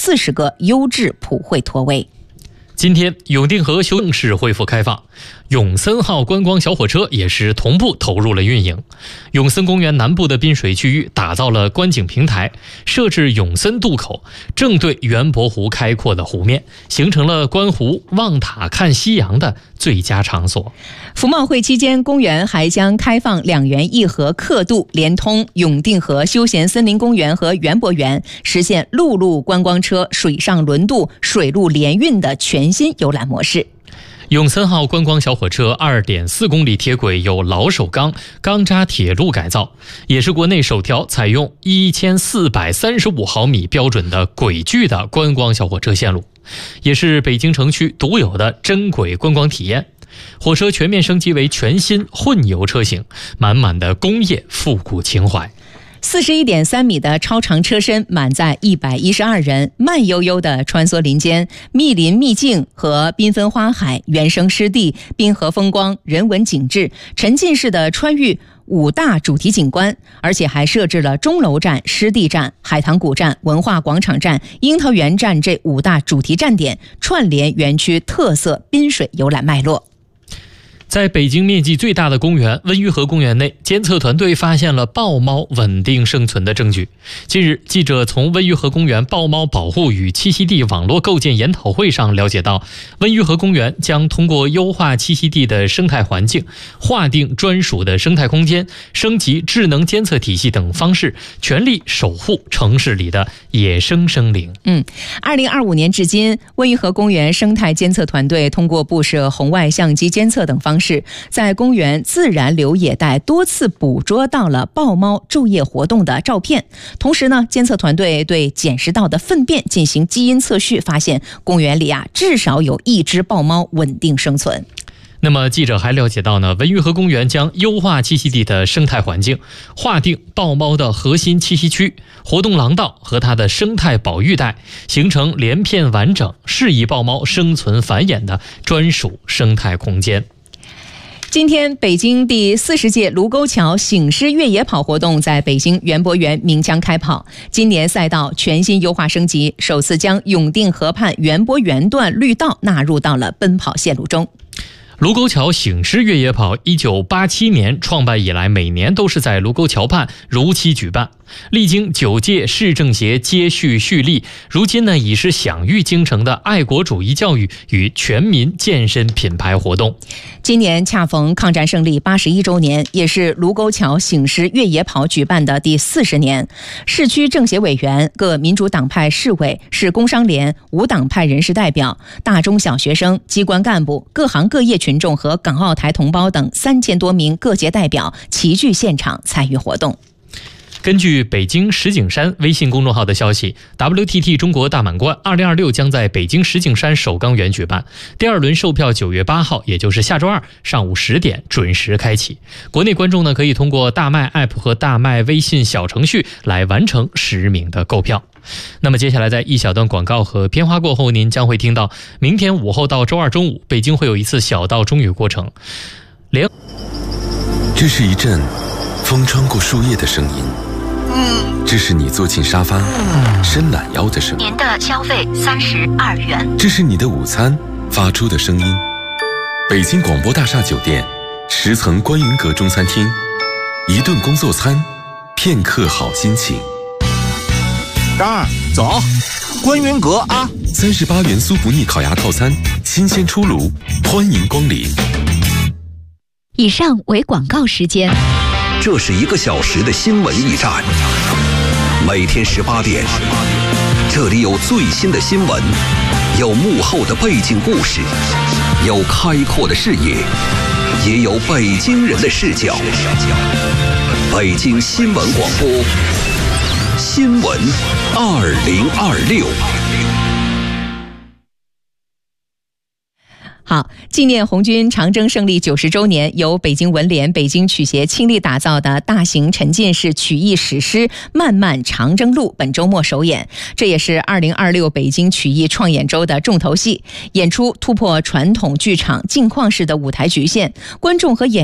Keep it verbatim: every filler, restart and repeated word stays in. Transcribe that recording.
四十个优质普惠托位。 今天永定河修正式恢复开放，永森号观光小火车也是同步投入了运营。永森公园南部的滨水区域打造了观景平台，设置永森渡口，正对园博湖开阔的湖面，形成了观湖、望塔、看夕阳的最佳场所。 服贸会期间，公园还将开放两园一河刻度，连通永定河休闲森林公园和园博园，实现陆路观光车、水上轮渡、水陆联运的全新游览模式。 永森号观光小火车 二点四公里铁轨由老首钢钢渣铁路改造，也是国内首条采用一千四百三十五毫米标准的轨距的观光小火车线路，也是北京城区独有的真轨观光体验。火车全面升级为全新混油车型，满满的工业复古情怀。 四十一点三米的超长车身满载一百一十二人，慢悠悠地穿梭林间，密林秘境和缤纷花海、原生湿地、滨河风光、人文景致，沉浸式的穿越五大主题景观，而且还设置了钟楼站、湿地站、海棠谷站、文化广场站、樱桃园站这五大主题站点，串联园区特色滨水游览脉络。 在北京面积最大的公园温榆河公园内，监测团队发现了豹猫稳定生存的证据。近日，记者从温榆河公园豹猫保护与栖息地网络构建研讨会上了解到，温榆河公园将通过优化栖息地的生态环境、划定专属的生态空间、升级智能监测体系等方式，全力守护城市里的野生生灵。 嗯，二零二五年至今，温榆河公园生态监测团队通过布设红外相机监测等方式，在公园自然流野带多次捕捉到了豹猫昼夜活动的照片。同时呢，监测团队对捡拾到的粪便进行基因测序，发现公园里啊至少有一只豹猫稳定生存。 那么记者还了解到呢，温榆河公园将优化栖息地的生态环境，划定豹猫的核心栖息区、活动廊道和它的生态保育带，形成连片完整、适宜豹猫生存繁衍的专属生态空间。 今天，北京第四十届卢沟桥醒狮越野跑活动在北京园博园鸣枪开跑。今年赛道全新优化升级，首次将永定河畔园博园段绿道纳入到了奔跑线路中。 卢沟桥醒狮越野跑一九八七年创办以来，每年都是在卢沟桥畔如期举办，历经九届市政协接续蓄力，如今呢已是享誉京城的爱国主义教育与全民健身品牌活动。 今年恰逢抗战胜利八十一周年，也是卢沟桥醒狮越野跑举办的第四十年。市区政协委员、各民主党派市委、市工商联、无党派人士代表、大中小学生、机关干部、各行各业群众和港澳台同胞等三千多名各界代表齐聚现场参与活动。 根据北京石景山微信公众号的消息， W T T 中国大满贯二零二六将在北京石景山首钢园举办，第二轮售票九月八号，也就是下周二上午十点准时开启。国内观众呢可以通过大麦 App 和大麦微信小程序来完成实名的购票。那么接下来在一小段广告和片花过后，您将会听到明天午后到周二中午，北京会有一次小到中雨过程。连这是一阵风穿过树叶的声音，这是你坐进沙发伸懒腰的声音。 您的消费三十二元。 这是你的午餐发出的声音。北京广播大厦酒店十层观云阁中餐厅，一顿工作餐，片刻好心情。 张二，走，观云阁啊！ 三十八元酥不腻烤鸭套餐，新鲜出炉，欢迎光临。 以上为广告时间。 这是一个小时的新闻驿站，每天十八点，这里有最新的新闻，有幕后的背景故事，有开阔的视野，也有北京人的视角。北京新闻广播，新闻二零二六。 好，纪念红军长征胜利九十周年，由北京文联、北京曲协倾力打造的大型沉浸式曲艺史诗《漫漫长征路》本周末首演，这也是二零二六北京曲艺创演周的重头戏。演出突破传统剧场镜框式的舞台局限，观众和演